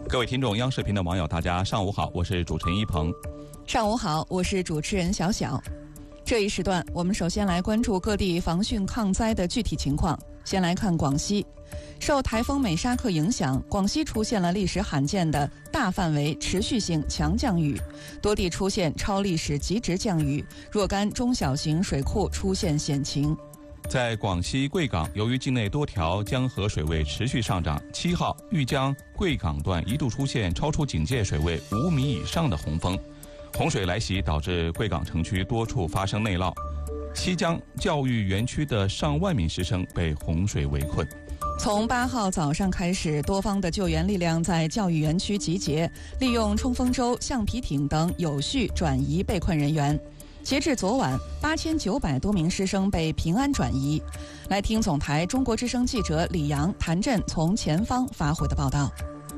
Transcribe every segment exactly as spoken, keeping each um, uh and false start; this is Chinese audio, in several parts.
各位听众，央视频的网友，大家上午好，我是主持人一鹏。 上午好，我是主持人小小。这一时段，我们首先来关注各地防汛抗灾的具体情况。先来看广西，受台风美沙克影响，广西出现了历史罕见的大范围持续性强降雨，多地出现超历史极值降雨，若干中小型水库出现险情。 在广西贵港，由于境内多条江河水位持续上涨，七号豫江贵港段一度出现超出警戒水位五米以上的洪峰，洪水来袭导致贵港城区多处发生内涝，西江教育园区的上万名师生被洪水围困。 从八号早上开始，多方的救援力量在教育园区集结，利用冲锋舟、橡皮艇等有序转移被困人员。截至昨晚，八千九百多名师生被平安转移。来听总台中国之声记者李阳、谭震从前方发回的报道。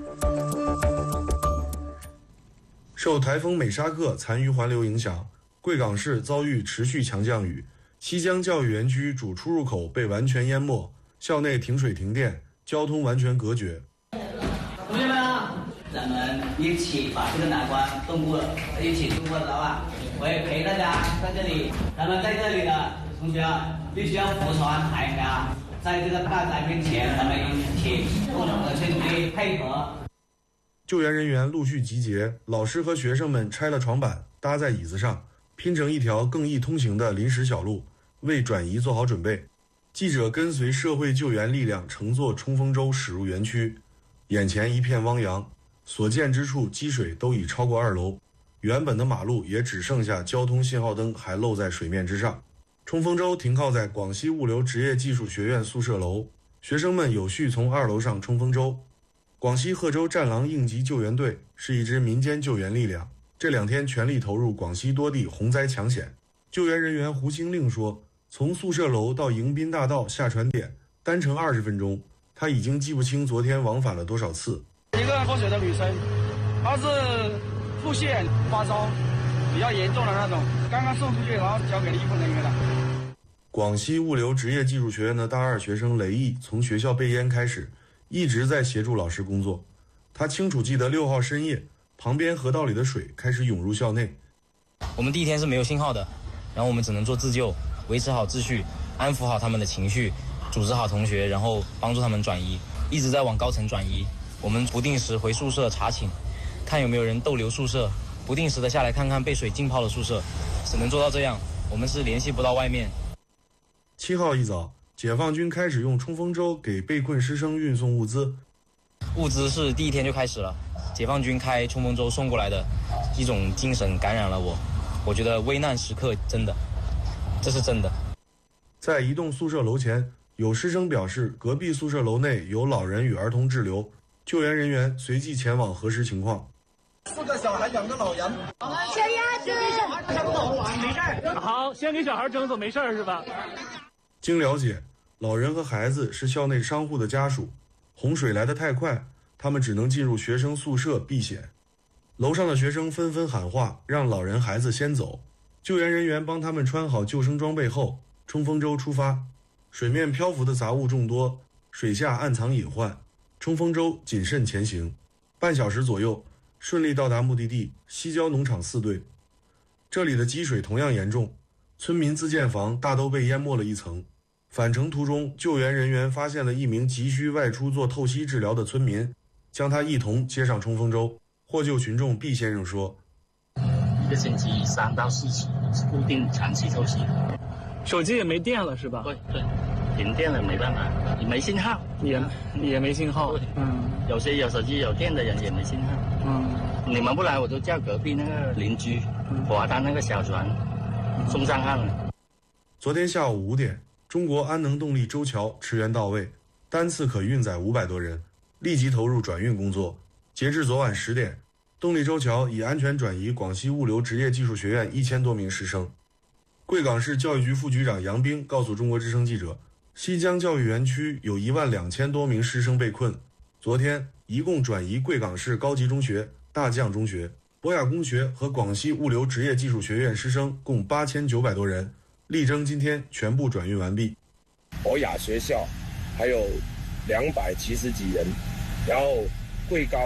受台风美沙克残余环流影响，贵港市遭遇持续强降雨，西江教育园区主出入口被完全淹没，校内停水停电，交通完全隔绝。 同学们啊，咱们一起把这个难关度过，一起度过，知道吧？我也陪大家在这里，咱们在这里的同学啊，必须要扶手安抬啊，在这个大灾面前，咱们一起共同的去努力配合。 救援人员陆续集结，老师和学生们拆了床板，搭在椅子上，拼成一条更易通行的临时小路，为转移做好准备。记者跟随社会救援力量乘坐冲锋舟驶入园区，眼前一片汪洋，所见之处积水都已超过二楼，原本的马路也只剩下交通信号灯还露在水面之上。冲锋舟停靠在广西物流职业技术学院宿舍楼，学生们有序从二楼上冲锋舟。广西贺州战狼应急救援队是一支民间救援力量，这两天全力投入广西多地洪灾抢险。救援人员胡兴令说，从宿舍楼到迎宾大道下船点单程二十分钟，他已经记不清昨天往返了多少次。 一个喝水的女生，她是腹泻发烧比较严重的那种，刚刚送出去，然后交给了医护人员了。 广西物流职业技术学院的大二学生雷毅从学校备淹开始，一直在协助老师工作。他清楚记得六号深夜，旁边河道里的水开始涌入校内。 我们第一天是没有信号的，然后我们只能做自救，维持好秩序，安抚好他们的情绪，组织好同学，然后帮助他们转移，一直在往高层转移。我们不定时回宿舍查寝，看有没有人逗留宿舍，不定时的下来看看被水浸泡的宿舍，只能做到这样。我们是联系不到外面。 七号一早，解放军开始用冲锋舟给被困师生运送物资。 物资是第一天就开始了，解放军开冲锋舟送过来的，一种精神感染了我。我觉得危难时刻真的，这是真的。 在一栋宿舍楼前，有师生表示隔壁宿舍楼内有老人与儿童滞留，救援人员随即前往核实情况。 四个小孩，两个老人。 小鸭子，小孩整走，没事儿。 好，先给小孩整走，没事儿是吧？ 经了解，老人和孩子是校内商户的家属，洪水来得太快，他们只能进入学生宿舍避险。楼上的学生纷纷喊话，让老人孩子先走。救援人员帮他们穿好救生装备后，冲锋舟出发。水面漂浮的杂物众多，水下暗藏隐患，冲锋舟谨慎前行。半小时左右，顺利到达目的地西郊农场四队。这里的积水同样严重，村民自建房大都被淹没了一层。返程途中，救援人员发现了一名急需外出做透析治疗的村民，将他一同接上冲锋舟。获救群众毕先生说， 一个星期三到四次是固定长期透析。 手机也没电了是吧？ 对对，停电了没办法，也没信号， 也也没信号。 嗯，有些有手机有电的人也没信号。嗯，你们不来我就叫隔壁那个邻居划他那个小船送上岸了。 昨天下午五点，中国安能动力舟桥驰援到位，单次可运载五百多人，立即投入转运工作。截至昨晚十点，动力舟桥已安全转移广西物流职业技术学院一千多名师生。贵港市教育局副局长杨兵告诉中国之声记者，西江教育园区有一万两千多名师生被困，昨天一共转移贵港市高级中学、大将中学、博雅公学和广西物流职业技术学院师生共八千九百多人，力争今天全部转运完毕。 博雅学校还有两百七十几人，然后贵高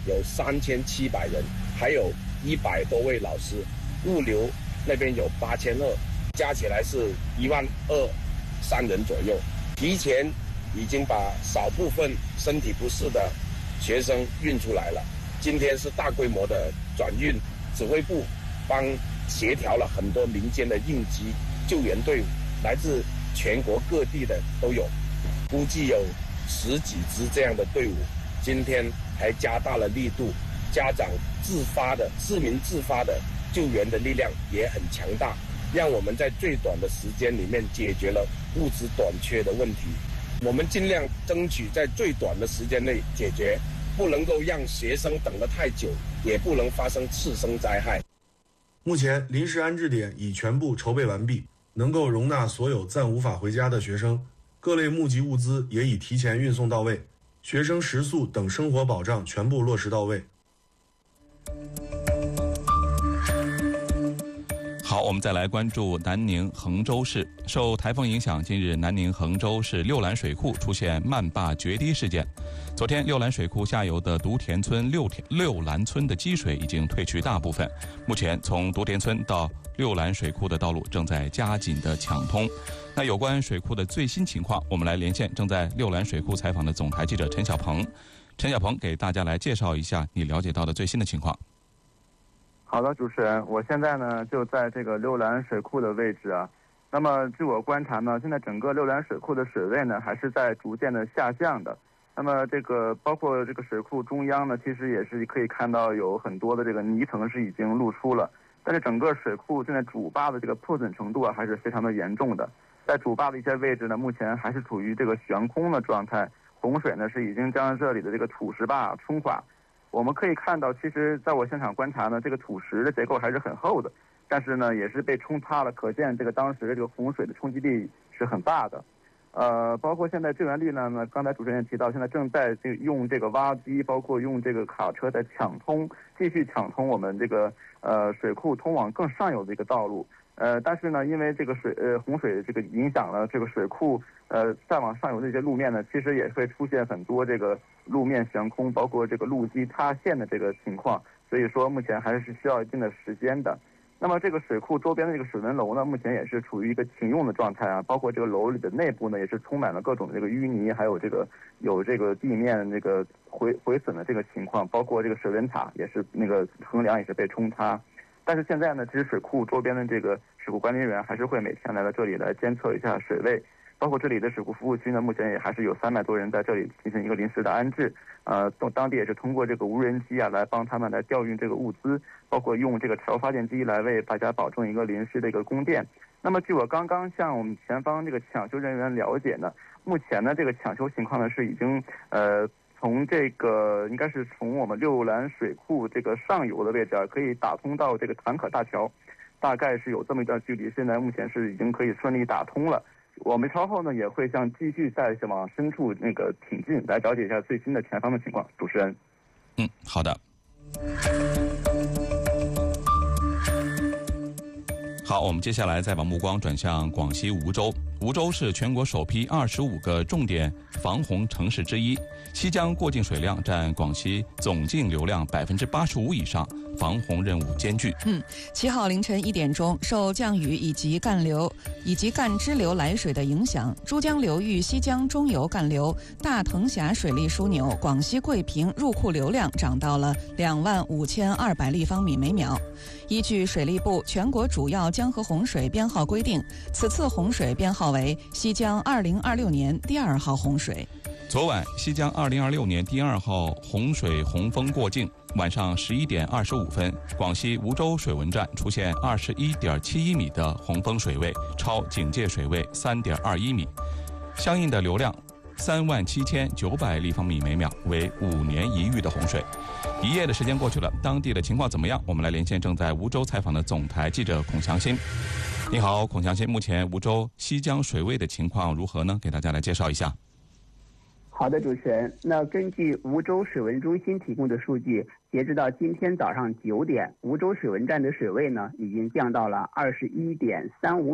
有三千七百人，还有一百多位老师，物流那边有八千二，加起来是一万二三人左右。提前已经把少部分身体不适的学生运出来了。今天是大规模的转运，指挥部帮协调了很多民间的应急救援队伍，来自全国各地的都有，估计有十几支这样的队伍。今天还加大了力度，家长自发的、市民自发的救援的力量也很强大，让我们在最短的时间里面解决了物资短缺的问题。我们尽量争取在最短的时间内解决，不能够让学生等得太久，也不能发生次生灾害。 目前临时安置点已全部筹备完毕，能够容纳所有暂无法回家的学生，各类募集物资也已提前运送到位，学生食宿等生活保障全部落实到位。 好，我们再来关注南宁衡州市。受台风影响，近日南宁衡州市六兰水库出现漫坝决堤事件。昨天，六兰水库下游的独田村六田六兰村的积水已经退去大部分。目前，从独田村到六兰水库的道路正在加紧的抢通。那有关水库的最新情况，我们来连线正在六兰水库采访的总台记者陈小鹏。陈小鹏给大家来介绍一下你了解到的最新的情况。 好的，主持人，我现在呢就在这个六兰水库的位置啊。那么据我观察呢，现在整个六兰水库的水位呢还是在逐渐的下降的。那么这个包括这个水库中央呢，其实也是可以看到有很多的这个泥层是已经露出了。但是整个水库现在主坝的这个破损程度啊还是非常的严重的。在主坝的一些位置呢，目前还是处于这个悬空的状态，洪水呢是已经将这里的这个土石坝冲垮。我们可以看到，其实在我现场观察呢，这个土石的结构还是很厚的，但是呢也是被冲塌了，可见这个当时的这个洪水的冲击力是很大的。呃，包括现在救援力呢，呢刚才主持人也提到，现在正在这用这个挖机，包括用这个卡车在抢通，继续抢通我们这个呃水库通往更上游的一个道路。呃，但是呢，因为这个水呃洪水这个影响了这个水库呃再往上游的一些路面呢，其实也会出现很多这个路面悬空，包括这个路基塌陷的这个情况。所以说目前还是需要一定的时间的。那么这个水库周边的这个水文楼呢，目前也是处于一个停用的状态啊，包括这个楼里的内部呢，也是充满了各种这个淤泥，还有这个有这个地面那个毁毁损的这个情况，包括这个水文塔也是那个横梁也是被冲塌。但是现在呢，其实水库周边的这个水库管理员还是会每天来到这里来监测一下水位，包括这里的水库服务区呢，目前也还是有三百多人在这里进行一个临时的安置。呃，当地也是通过这个无人机啊，来帮他们来调运这个物资，包括用这个柴油发电机来为大家保证一个临时的一个供电。那么据我刚刚向我们前方这个抢修人员了解呢，目前呢这个抢修情况呢是已经呃。从这个应该是从我们六兰水库这个上游的位置啊，可以打通到这个潭可大桥，大概是有这么一段距离。现在目前是已经可以顺利打通了。我们稍后呢也会向继续再往深处那个挺进，来了解一下最新的前方的情况。主持人， 嗯，好的。好，我们接下来再把目光转向广西梧州。梧州是全国首批二十五个重点防洪城市之一，西江过境水量占广西总净流量百分之八十五以上，防洪任务艰巨。 嗯，七号凌晨一点钟，受降雨以及干流以及干支流来水的影响，珠江流域西江中游干流大藤峡水利枢纽广西桂平入库流量涨到了两万五千二百立方米每秒。依据水利部全国主要江河洪水编号规定，此次洪水编号为西江二零二六年第二号洪水。 昨晚，西江二零二六年第二号洪水洪峰过境，晚上十一点二十五分，广西梧州水文站出现二十一点七一米的洪峰水位，超警戒水位三点二一米，相应的流量三万七千九百立方米每秒，为五年一遇的洪水。一夜的时间过去了，当地的情况怎么样？我们来连线正在梧州采访的总台记者孔祥新。你好，孔祥新，目前梧州西江水位的情况如何呢？给大家来介绍一下。 好的，主持人。那根据梧州水文中心提供的数据，截止到今天早上九点，梧州水文站的水位呢已经降到了二十一点三五米，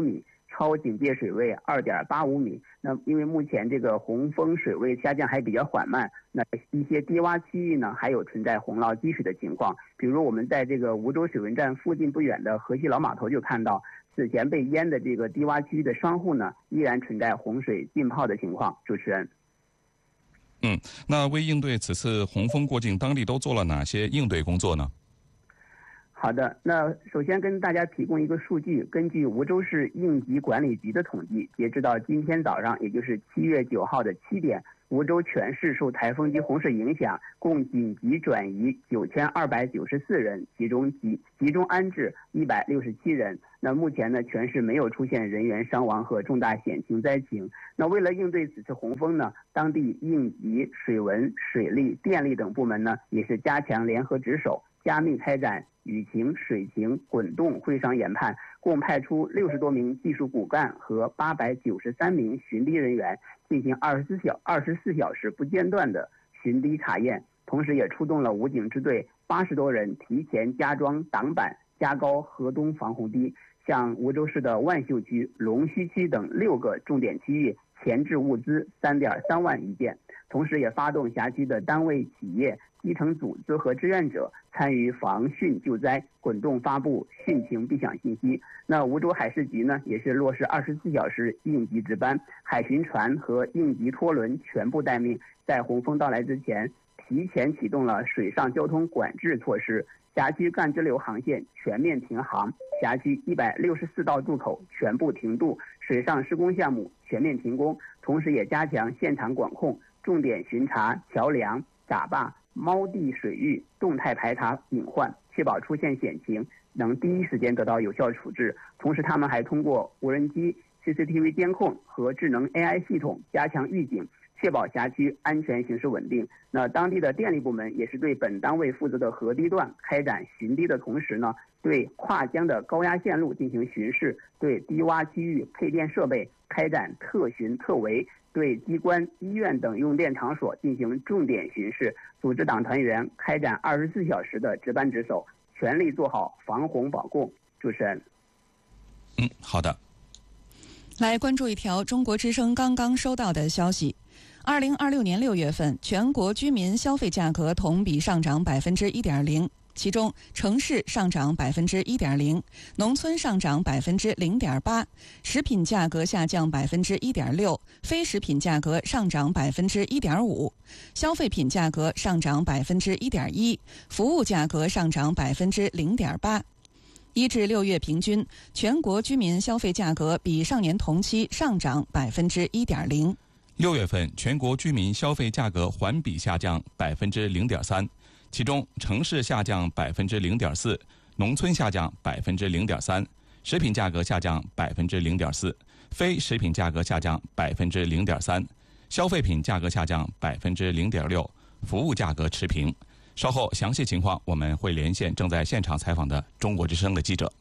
超警戒水位二点八五米。那因为目前这个洪峰水位下降还比较缓慢，那一些低洼区域呢还有存在洪涝积水的情况。比如我们在这个梧州水文站附近不远的河西老码头就看到，此前被淹的这个低洼区域的商户呢依然存在洪水浸泡的情况。主持人。 嗯，那为应对此次洪峰过境，当地都做了哪些应对工作呢？ 好的，那首先跟大家提供一个数据，根据梧州市应急管理局的统计，截止到今天早上，也就是七月九号的七点，梧州全市受台风及洪水影响，共紧急转移九千二百九十四人，其中集集中安置一百六十七人。那目前呢，全市没有出现人员伤亡和重大险情灾情。那为了应对此次洪峰呢，当地应急、水文、水利、电力等部门呢，也是加强联合值守，加密开展雨情、水情滚动会商研判，共派出六十多名技术骨干和八百九十三名巡堤人员进行二十四小二十四小时不间断的巡堤查验，同时也出动了武警支队八十多人，提前加装挡板，加高河东防洪堤，向梧州市的万秀区、龙须区等六个重点区域前置物资三点三万余件，同时也发动辖区的单位、企业、基层组织和志愿者参与防汛救灾，滚动发布汛情避响信息。那梧州海事局呢，也是落实二十四小时应急值班，海巡船和应急拖轮全部待命，在洪峰到来之前，提前启动了水上交通管制措施，辖区干支流航线全面停航，辖区一百六十四道渡口全部停渡，水上施工项目全面停工，同时也加强现场管控，重点巡查桥梁、闸坝、猫地水域，动态排查隐患，确保出现险情能第一时间得到有效处置。同时他们还通过无人机、C C T V 监控和智能 A I 系统加强预警，确保辖区安全形势稳定。那当地的电力部门也是对本单位负责的河堤段开展巡堤的同时呢，对跨江的高压线路进行巡视，对低洼区域配电设备开展特巡特围，对机关、医院等用电场所进行重点巡视，组织党团员开展二十四小时的值班值守，全力做好防洪保供。主持人。 嗯，好的。 来关注一条中国之声刚刚收到的消息。二零二六年六月份，全国居民消费价格同比上涨百分之一点零，其中城市上涨百分之一点零，农村上涨百分之零点八，食品价格下降百分之一点六，非食品价格上涨百分之一点五，消费品价格上涨百分之一点一，服务价格上涨百分之零点八。一至六月平均，全国居民消费价格比上年同期上涨百分之一点零。 六月份全国居民消费价格环比下降百分之零点三，其中城市下降百分之零点四，农村下降百分之零点三，食品价格下降百分之零点四，非食品价格下降百分之零点三，消费品价格下降百分之零点六，服务价格持平。稍后详细情况我们会连线正在现场采访的中国之声的记者。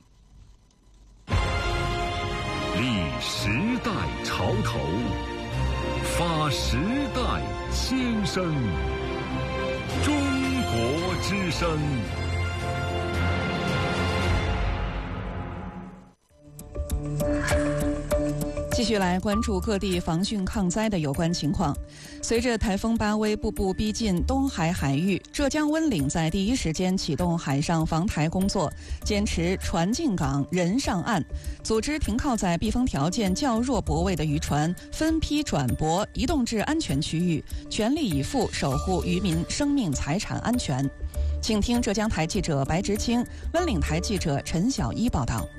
立时代潮头，发时代先声，中国之声。 继续来关注各地防汛抗灾的有关情况。随着台风巴威步步逼近东海海域，浙江温岭在第一时间启动海上防台工作，坚持船进港、人上岸，组织停靠在避风条件较弱泊位的渔船分批转泊，移动至安全区域，全力以赴守护渔民生命财产安全。请听浙江台记者白直清、温岭台记者陈小一报道。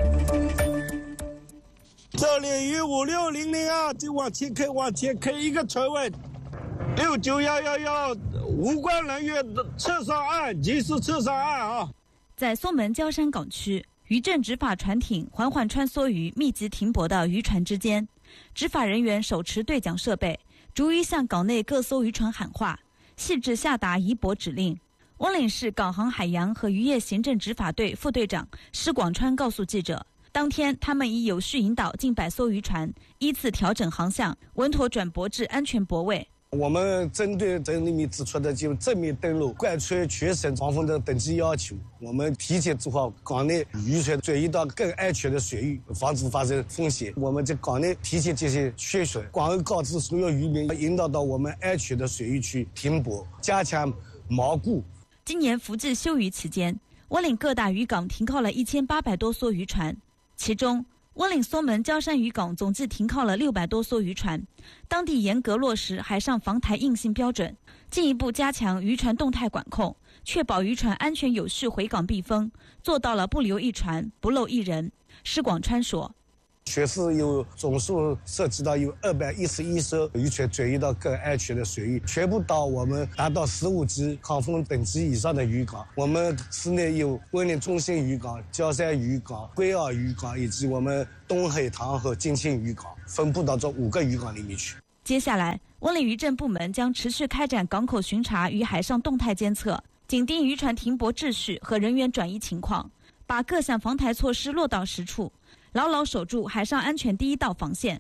这里一五六零零啊，就往前开，往前开一个船位，六九幺幺幺，无关人员撤上岸，及时撤上岸啊！ 在松门焦山港区，渔政执法船艇缓缓穿梭于密集停泊的渔船之间，执法人员手持对讲设备，逐一向港内各艘渔船喊话，细致下达移泊指令。温岭市港航海洋和渔业行政执法队副队长施广川告诉记者，当天他们已有序引导近百艘渔船依次调整航向，稳妥转泊至安全泊位。 我们针对这里面指出的就正面登陆，贯穿全省防风的等级要求，我们提前做好港内渔船转移到更安全的水域，防止发生风险。我们在港内提前进行宣传，广而告知所有渔民，引导到我们安全的水域去停泊，加强锚固。 今年伏季休渔期间，温岭各大渔港停靠了一千八百多艘渔船，其中温岭松门礁山渔港总计停靠了六百多艘渔船，当地严格落实海上防台硬性标准，进一步加强渔船动态管控，确保渔船安全有序回港避风，做到了不留一船，不漏一人。施广川说， 全市有总数涉及到有二百一十一艘渔船转移到更安全的水域，全部到我们达到十五级抗风等级以上的渔港。我们市内有温岭中心渔港、礁山渔港、龟澳渔港以及我们东海塘和金庆渔港，分布到这五个渔港里面去。 接下来，温岭渔政部门将持续开展港口巡查与海上动态监测，紧盯渔船停泊秩序和人员转移情况，把各项防台措施落到实处，牢牢守住海上安全第一道防线。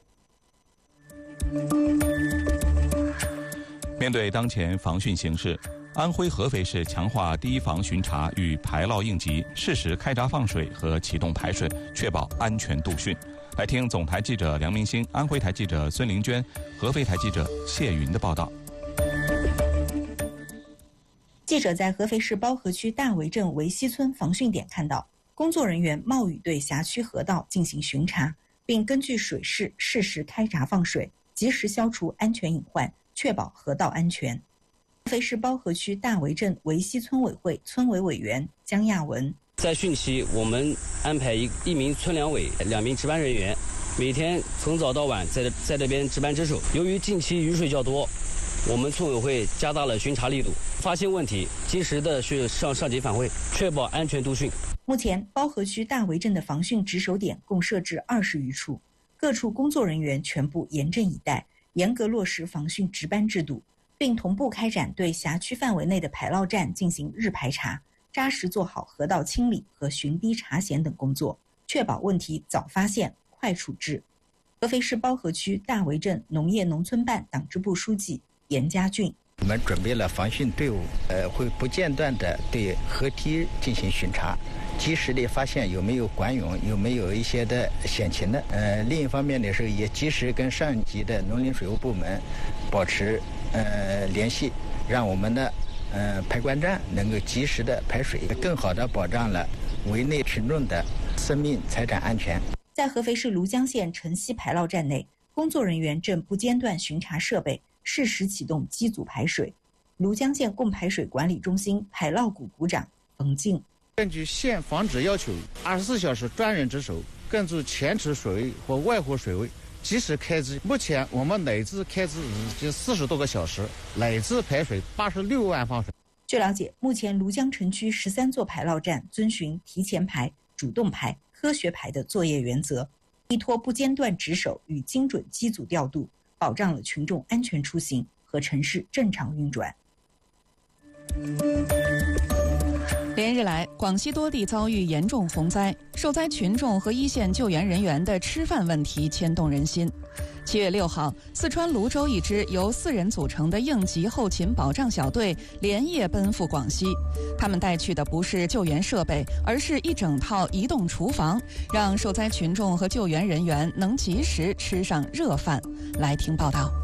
面对当前防汛形势，安徽合肥市强化第一防巡查与排涝应急，适时开闸放水和启动排水，确保安全度汛。来听总台记者梁明星、安徽台记者孙玲娟、合肥台记者谢云的报道。 记者在合肥市包河区大围镇围西村防汛点看到，工作人员冒雨对辖区河道进行巡查，并根据水势适时开闸放水，及时消除安全隐患，确保河道安全。合肥市包河区大围镇围西村委会村委委员江亚文， 在汛期，我们安排一一名村两委、两名值班人员，每天从早到晚在在这边值班值守。由于近期雨水较多，我们村委会加大了巡查力度，发现问题及时的去上上级反馈，确保安全度汛。 目前，包河区大围镇的防汛值守点共设置二十余处，各处工作人员全部严阵以待，严格落实防汛值班制度，并同步开展对辖区范围内的排涝站进行日排查，扎实做好河道清理和巡堤查险等工作，确保问题早发现、快处置。合肥市包河区大围镇农业农村办党支部书记严家俊， 我们准备了防汛队伍，呃，会不间断地对河堤进行巡查，及时地发现有没有管涌，有没有一些的险情的。呃，另一方面的是，也及时跟上级的农林水务部门保持呃联系，让我们的呃排管站能够及时的排水，更好地保障了围内群众的生命财产安全。 在合肥市庐江县城西排涝站内，工作人员正不间断巡查设备，适时启动机组排水。庐江县供排水管理中心排涝股股长冯静， 根据县防治要求，二十四小时专人值守，根据前池水位或外湖水位及时开机。目前我们内置开机已经四十多个小时，内置排水八十六万方水。 据了解，目前庐江城区十三座排涝站遵循提前排、主动排、科学排的作业原则，依托不间断值守与精准机组调度，保障了群众安全出行和城市正常运转。 连日来，广西多地遭遇严重洪灾，受灾群众和一线救援人员的吃饭问题牵动人心。七月六号，四川泸州一支由四人组成的应急后勤保障小队连夜奔赴广西，他们带去的不是救援设备，而是一整套移动厨房，让受灾群众和救援人员能及时吃上热饭。来听报道。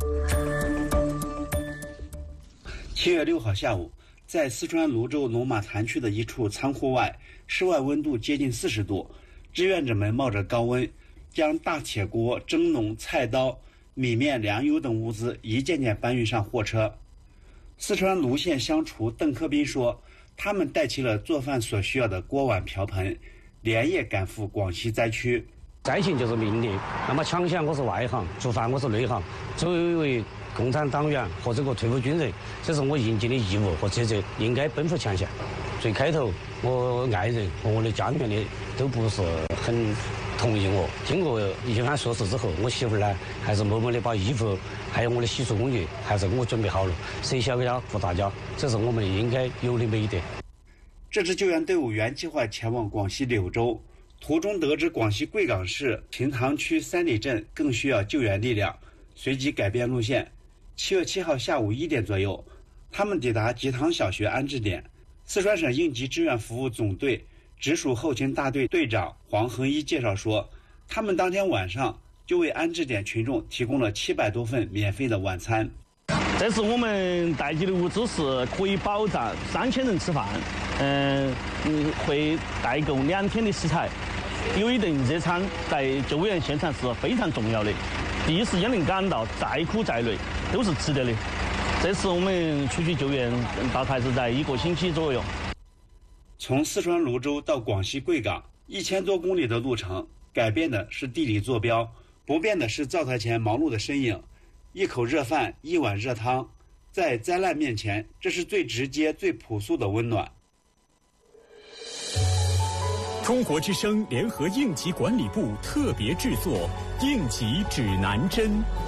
七月六号下午，在四川泸州龙马潭区的一处仓库外，室外温度接近四十度，志愿者们冒着高温，将大铁锅、蒸笼、菜刀、米面、粮油等物资一件件搬运上货车。四川泸县乡厨邓克斌说，他们带齐了做饭所需要的锅碗瓢盆，连夜赶赴广西灾区。 灾情就是命令，那么抢险我是外行，做饭我是内行。作为共产党员和这个退伍军人，这是我应尽的义务和职责，应该奔赴前线。最开头，我爱人和我的家里面的都不是很同意我。经过一番说辞之后，我媳妇呢还是默默的把衣服还有我的洗漱工具还是给我准备好了。谁小家护大家，这是我们应该有的美德。 这支救援队伍原计划前往广西柳州，途中得知广西贵港市平塘区三里镇更需要救援力量，随即改变路线， 七月七号下午一点左右，他们抵达吉塘小学安置点。四川省应急志愿服务总队直属后勤大队队长黄恒一介绍说，他们当天晚上就为安置点群众提供了七百多份免费的晚餐。 这次我们带进的物资是可以保障三千人吃饭，嗯嗯，会代购两天的食材。有一顿热餐在救援现场是非常重要的，第一时间能赶到，再苦再累都是值得的。这次我们出去救援大概是在一个星期左右。 从四川泸州到广西贵港一千多公里的路程，改变的是地理坐标，不变的是灶台前忙碌的身影。一口热饭，一碗热汤，在灾难面前，这是最直接、最朴素的温暖。 中国之声联合应急管理部特别制作《应急指南针》。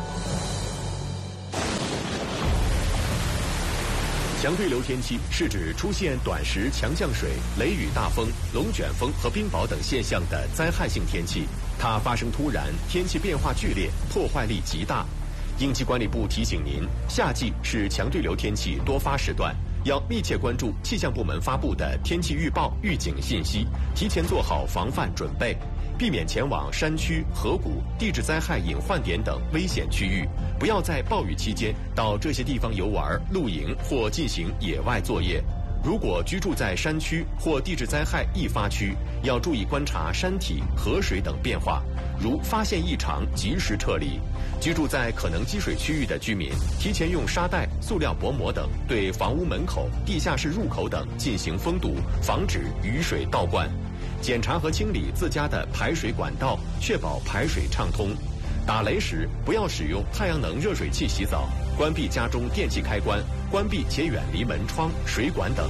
强对流天气是指出现短时强降水、雷雨大风、龙卷风和冰雹等现象的灾害性天气，它发生突然，天气变化剧烈，破坏力极大。应急管理部提醒您，夏季是强对流天气多发时段，要密切关注气象部门发布的天气预报、预警信息，提前做好防范准备，避免前往山区、河谷、地质灾害隐患点等危险区域，不要在暴雨期间到这些地方游玩、露营或进行野外作业。如果居住在山区或地质灾害易发区，要注意观察山体、河水等变化，如发现异常及时撤离。居住在可能积水区域的居民，提前用沙袋、塑料薄膜等对房屋门口、地下室入口等进行封堵，防止雨水倒灌。检查和清理自家的排水管道，确保排水畅通。打雷时不要使用太阳能热水器洗澡，关闭家中电器开关，关闭且远离门窗、水管等。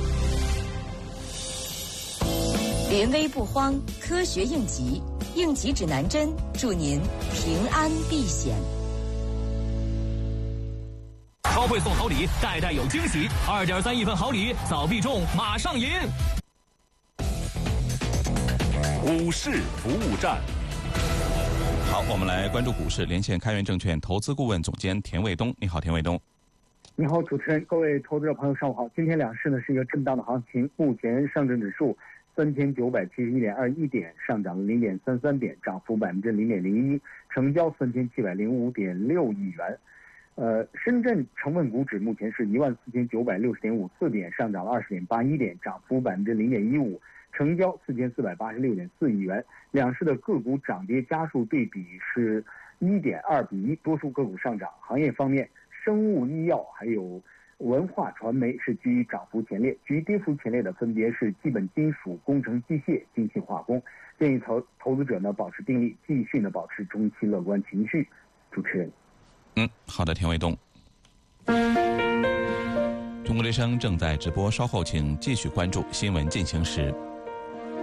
临危不慌，科学应急，应急指南针，祝您平安避险。 超会送好礼，代代有惊喜，二点三亿份好礼，早必中，马上赢！ 股市服务站。 好，我们来关注股市，连线开源证券投资顾问总监田卫东。你好，田卫东。 你好，主持人，各位投资者朋友，上午好。今天两市呢是一个震荡的行情，目前上证指数三千九百七十一点二一点，上涨零点三三点，涨幅百分之零点零一，成交三千七百零五点六亿元。呃，深圳成分股指目前是一万四千九百六十点五四点，上涨了二十点八一点，涨幅百分之零点一五，成交四千四百八十六点四亿元。两市的个股涨跌家数对比是一点二比一，多数个股上涨。行业方面，生物医药还有文化传媒是居于涨幅前列，居于跌幅前列的分别是基本金属、工程机械、精细化工。建议投投资者呢保持定力，继续呢保持中期乐观情绪。主持人， 嗯，好的，田卫东。中国之声正在直播，稍后请继续关注新闻进行时。